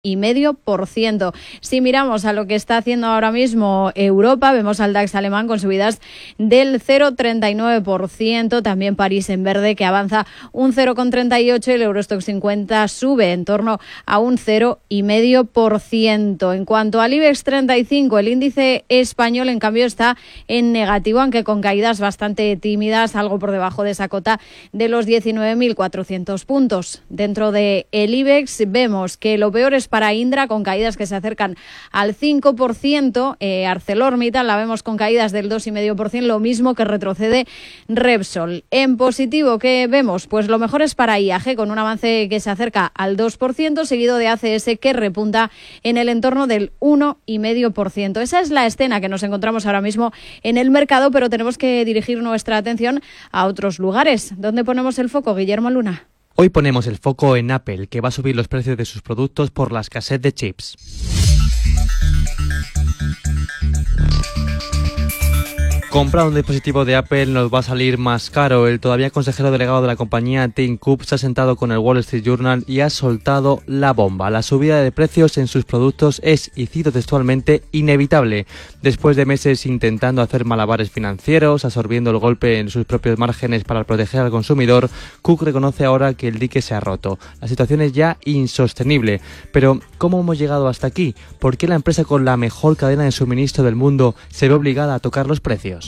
0,5%. Si miramos a lo que está haciendo ahora mismo Europa, vemos al DAX alemán con subidas del 0,39%, también París en verde que avanza un 0,38% y el Eurostoxx 50 sube en torno a un 0,5%. En cuanto al IBEX 35, el índice español en cambio está en negativo, aunque con caídas bastante tímidas, algo por debajo de esa cota de los 19.400 puntos. Dentro del IBEX vemos que lo peor es para Indra, con caídas que se acercan al 5%. ArcelorMittal la vemos con caídas del 2,5%, lo mismo que retrocede Repsol. En positivo, ¿qué vemos? Pues lo mejor es para IAG, con un avance que se acerca al 2%, seguido de ACS, que repunta en el entorno del 1,5%. Esa es la escena que nos encontramos ahora mismo en el mercado, pero tenemos que dirigir nuestra atención a otros lugares. ¿Dónde ponemos el foco, Guillermo Luna? Hoy ponemos el foco en Apple, que va a subir los precios de sus productos por la escasez de chips. Comprar un dispositivo de Apple nos va a salir más caro. El todavía consejero delegado de la compañía, Tim Cook, se ha sentado con el Wall Street Journal y ha soltado la bomba. La subida de precios en sus productos es, y cito textualmente, inevitable. Después de meses intentando hacer malabares financieros, absorbiendo el golpe en sus propios márgenes para proteger al consumidor, Cook reconoce ahora que el dique se ha roto. La situación es ya insostenible. Pero, ¿cómo hemos llegado hasta aquí? ¿Por qué la empresa con la mejor cadena de suministro del mundo se ve obligada a tocar los precios?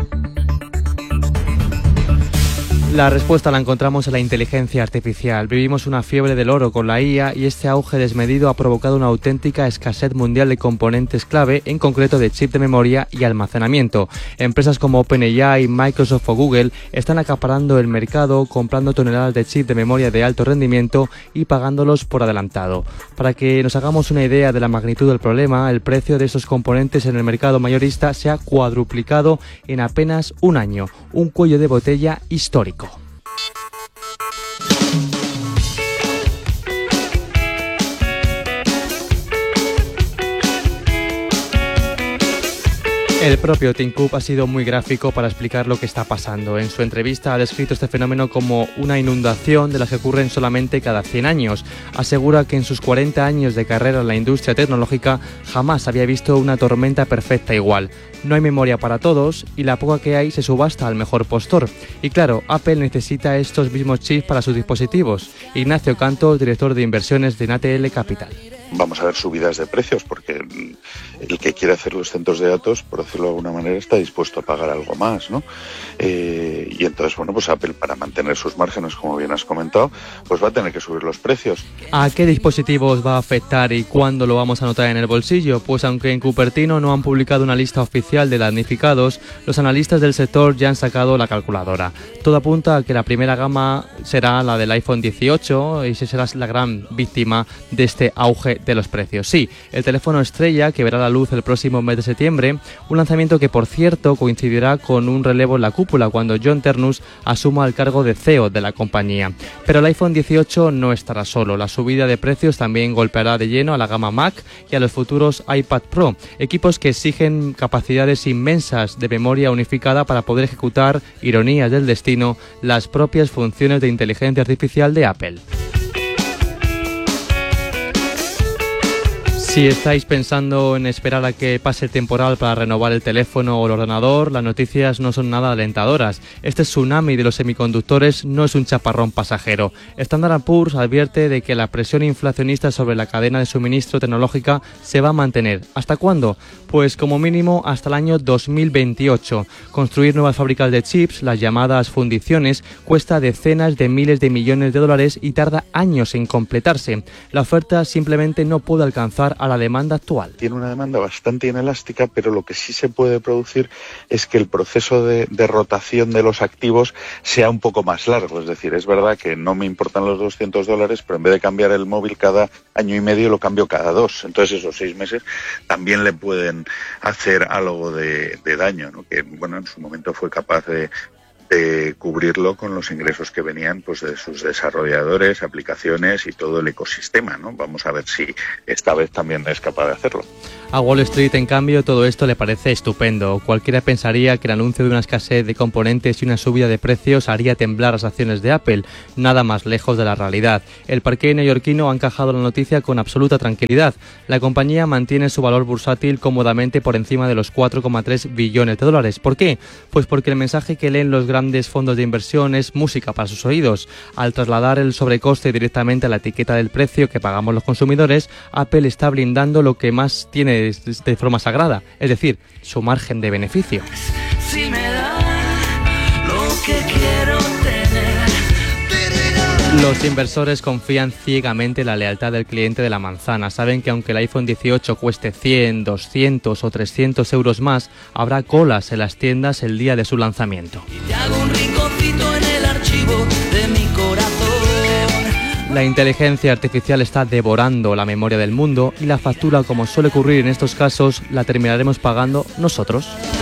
La respuesta la encontramos en la inteligencia artificial. Vivimos una fiebre del oro con la IA y este auge desmedido ha provocado una auténtica escasez mundial de componentes clave, en concreto de chip de memoria y almacenamiento. Empresas como OpenAI, Microsoft o Google están acaparando el mercado, comprando toneladas de chip de memoria de alto rendimiento y pagándolos por adelantado. Para que nos hagamos una idea de la magnitud del problema, el precio de estos componentes en el mercado mayorista se ha cuadruplicado en apenas un año, un cuello de botella histórico. El propio Tim Cook ha sido muy gráfico para explicar lo que está pasando. En su entrevista ha descrito este fenómeno como una inundación de las que ocurren solamente cada 100 años. Asegura que en sus 40 años de carrera en la industria tecnológica jamás había visto una tormenta perfecta igual. No hay memoria para todos y la poca que hay se subasta al mejor postor. Y claro, Apple necesita estos mismos chips para sus dispositivos. Ignacio Cantos, director de inversiones de NATL Capital. Vamos a ver subidas de precios porque el que quiere hacer los centros de datos, por decirlo de alguna manera, está dispuesto a pagar algo más, ¿no? Y entonces, bueno, pues Apple, para mantener sus márgenes, como bien has comentado, pues va a tener que subir los precios. ¿A qué dispositivos va a afectar y cuándo lo vamos a notar en el bolsillo? Pues aunque en Cupertino no han publicado una lista oficial de damnificados, los analistas del sector ya han sacado la calculadora. Todo apunta a que la primera gama será la del iPhone 18 y esa será la gran víctima de este auge de los precios. Sí, el teléfono estrella que verá la luz el próximo mes de septiembre, un lanzamiento que por cierto coincidirá con un relevo en la cúpula cuando John Ternus asuma el cargo de CEO de la compañía. Pero el iPhone 18 no estará solo. La subida de precios también golpeará de lleno a la gama Mac y a los futuros iPad Pro, equipos que exigen capacidades inmensas de memoria unificada para poder ejecutar, ironías del destino, las propias funciones de inteligencia artificial de Apple. Si estáis pensando en esperar a que pase el temporal para renovar el teléfono o el ordenador, las noticias no son nada alentadoras. Este tsunami de los semiconductores no es un chaparrón pasajero. Standard & Poor's advierte de que la presión inflacionista sobre la cadena de suministro tecnológica se va a mantener. ¿Hasta cuándo? Pues como mínimo hasta el año 2028. Construir nuevas fábricas de chips, las llamadas fundiciones, cuesta decenas de miles de millones de dólares y tarda años en completarse. La oferta simplemente no puede alcanzar a la demanda actual. Tiene una demanda bastante inelástica, pero lo que sí se puede producir es que el proceso de rotación de los activos sea un poco más largo. Es decir, es verdad que no me importan los $200, pero en vez de cambiar el móvil cada año y medio, lo cambio cada 2. Entonces esos 6 meses también le pueden hacer algo de daño, ¿no? Que bueno, en su momento fue capaz de de cubrirlo con los ingresos que venían pues de sus desarrolladores, aplicaciones y todo el ecosistema, ¿no? Vamos a ver si esta vez también es capaz de hacerlo. A Wall Street, en cambio, todo esto le parece estupendo. Cualquiera pensaría que el anuncio de una escasez de componentes y una subida de precios haría temblar las acciones de Apple. Nada más lejos de la realidad. El parqué neoyorquino ha encajado la noticia con absoluta tranquilidad. La compañía mantiene su valor bursátil cómodamente por encima de los 4,3 billones de dólares. ¿Por qué? Pues porque el mensaje que leen los grandes fondos de inversión es música para sus oídos. Al trasladar el sobrecoste directamente a la etiqueta del precio que pagamos los consumidores, Apple está blindando lo que más tiene de forma sagrada, es decir, su margen de beneficio. Si me da lo que quiero tener. Los inversores confían ciegamente en la lealtad del cliente de la manzana. Saben que aunque el iPhone 18 cueste 100, 200 o 300 euros más, habrá colas en las tiendas el día de su lanzamiento. Y te hago un rinconcito en el archivo de mi corazón. La inteligencia artificial está devorando la memoria del mundo y la factura, como suele ocurrir en estos casos, la terminaremos pagando nosotros.